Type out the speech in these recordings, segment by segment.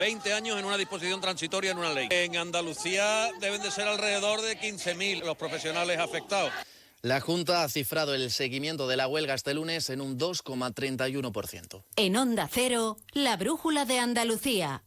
20 años en una disposición transitoria en una ley. En Andalucía deben de ser alrededor de 15.000 los profesionales afectados. La Junta ha cifrado el seguimiento de la huelga este lunes en un 2,31%. En Onda Cero, la brújula de Andalucía.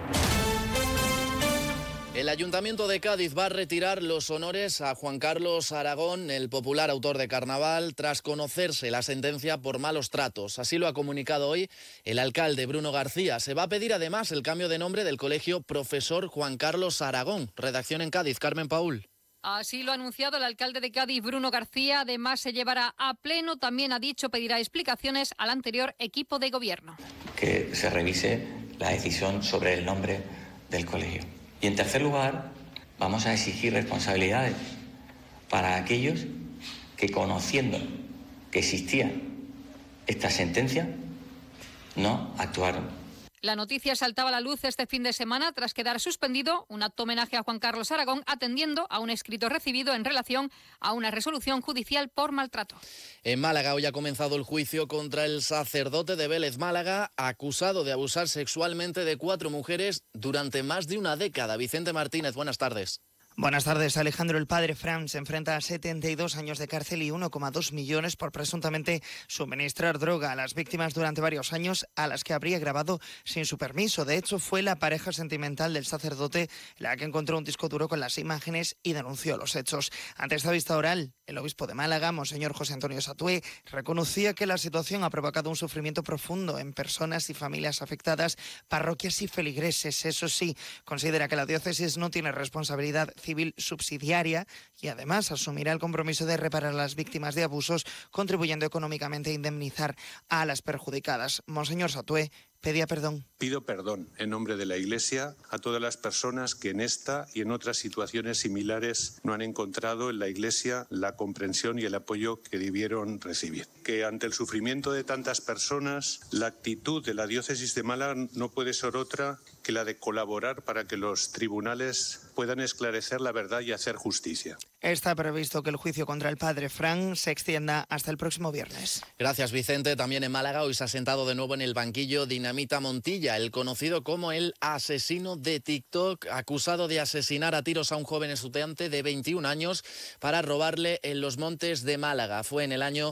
El Ayuntamiento de Cádiz va a retirar los honores a Juan Carlos Aragón, el popular autor de Carnaval, tras conocerse la sentencia por malos tratos. Así lo ha comunicado hoy el alcalde Bruno García. Se va a pedir además el cambio de nombre del colegio Profesor Juan Carlos Aragón. Redacción en Cádiz, Carmen Paul. Así lo ha anunciado el alcalde de Cádiz, Bruno García. Además, se llevará a pleno, también ha dicho, pedirá explicaciones al anterior equipo de gobierno. Que se revise la decisión sobre el nombre del colegio. Y en tercer lugar, vamos a exigir responsabilidades para aquellos que, conociendo que existía esta sentencia, no actuaron. La noticia saltaba a la luz este fin de semana tras quedar suspendido un acto homenaje a Juan Carlos Aragón atendiendo a un escrito recibido en relación a una resolución judicial por maltrato. En Málaga hoy ha comenzado el juicio contra el sacerdote de Vélez Málaga, acusado de abusar sexualmente de 4 mujeres durante más de una década. Vicente Martínez, buenas tardes. Buenas tardes, Alejandro. El padre Fran se enfrenta a 72 años de cárcel y 1,2 millones por presuntamente suministrar droga a las víctimas durante varios años, a las que habría grabado sin su permiso. De hecho, fue la pareja sentimental del sacerdote la que encontró un disco duro con las imágenes y denunció los hechos. Ante esta vista oral, el obispo de Málaga, monseñor José Antonio Satué, reconocía que la situación ha provocado un sufrimiento profundo en personas y familias afectadas, parroquias y feligreses. Eso sí, considera que la diócesis no tiene responsabilidad civil subsidiaria y además asumirá el compromiso de reparar a las víctimas de abusos, contribuyendo económicamente a indemnizar a las perjudicadas. Monseñor Satué pedía perdón. Pido perdón en nombre de la Iglesia a todas las personas que en esta y en otras situaciones similares no han encontrado en la Iglesia la comprensión y el apoyo que debieron recibir. Que ante el sufrimiento de tantas personas, la actitud de la diócesis de Málaga no puede ser otra que la de colaborar para que los tribunales puedan esclarecer la verdad y hacer justicia. Está previsto que el juicio contra el padre Fran se extienda hasta el próximo viernes. Gracias, Vicente. También en Málaga hoy se ha sentado de nuevo en el banquillo Dinamita Montilla, el conocido como el asesino de TikTok, acusado de asesinar a tiros a un joven estudiante de 21 años para robarle en los montes de Málaga. Fue en el año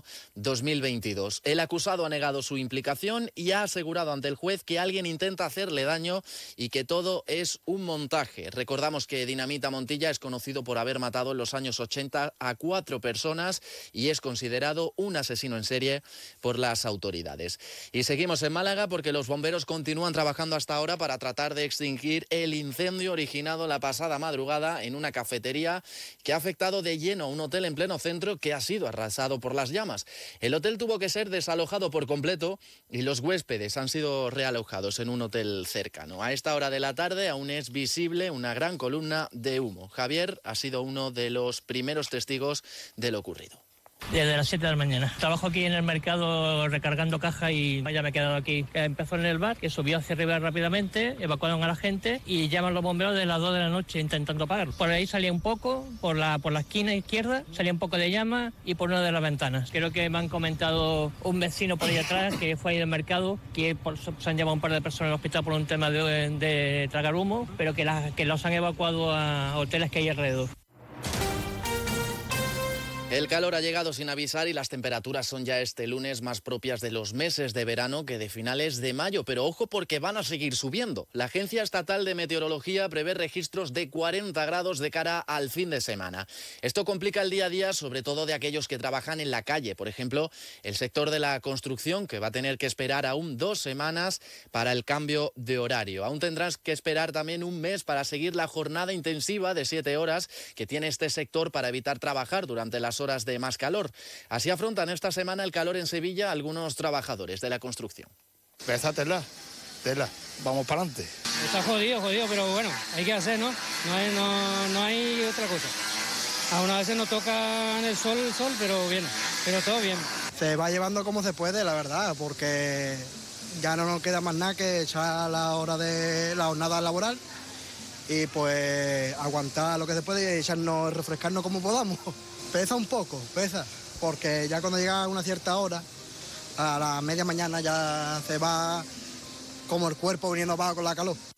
2022. El acusado ha negado su implicación y ha asegurado ante el juez que alguien intenta hacerle daño y que todo es un montaje. Recordamos que Dinamita Montilla es conocido por haber matado en los años 80 a 4 personas y es considerado un asesino en serie por las autoridades. Y seguimos en Málaga porque los bomberos continúan trabajando hasta ahora para tratar de extinguir el incendio originado la pasada madrugada en una cafetería que ha afectado de lleno a un hotel en pleno centro que ha sido arrasado por las llamas. El hotel tuvo que ser desalojado por completo y los huéspedes han sido realojados en un hotel cercano. A esta hora de la tarde aún es visible una gran columna de humo. Javier ha sido uno de los primeros testigos de lo ocurrido. Desde las 7 de la mañana. Trabajo aquí en el mercado recargando caja y ya me he quedado aquí. Empezó en el bar, que subió hacia arriba rápidamente, evacuaron a la gente y llaman los bomberos de las 2 de la noche intentando apagar. Por ahí salía un poco, por la esquina izquierda, salía un poco de llama y por una de las ventanas. Creo que me han comentado un vecino por ahí atrás que fue ahí del mercado, que se han llevado un par de personas al hospital por un tema de tragar humo, pero que los han evacuado a hoteles que hay alrededor. El calor ha llegado sin avisar y las temperaturas son ya este lunes más propias de los meses de verano que de finales de mayo, pero ojo porque van a seguir subiendo. La Agencia Estatal de Meteorología prevé registros de 40 grados de cara al fin de semana. Esto complica el día a día, sobre todo de aquellos que trabajan en la calle. Por ejemplo, el sector de la construcción, que va a tener que esperar aún 2 semanas para el cambio de horario. Aún tendrás que esperar también un mes para seguir la jornada intensiva de 7 horas que tiene este sector para evitar trabajar durante las horas de más calor. Así afrontan esta semana el calor en Sevilla algunos trabajadores de la construcción. Esa tela, vamos para adelante. Está jodido, pero bueno, hay que hacer, ¿no? No hay otra cosa. A una vez nos toca en el sol, pero bien, pero todo bien. Se va llevando como se puede, la verdad, porque ya no nos queda más nada que echar la jornada laboral y pues aguantar lo que se puede y echarnos, refrescarnos como podamos. Pesa un poco, porque ya cuando llega a una cierta hora, a la media mañana ya se va como el cuerpo viniendo abajo con la calor.